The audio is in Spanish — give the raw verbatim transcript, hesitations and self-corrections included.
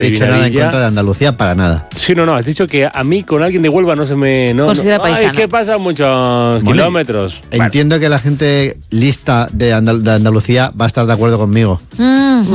he dicho nada en contra de Andalucía, para nada. Sí, no, no, has dicho que a mí con alguien de Huelva no se me... No, Considera no, paisano. Ay, que pasan muchos Bueno, kilómetros. Entiendo bueno. que la gente lista de, Andal- de Andalucía va a estar de acuerdo conmigo. Mm.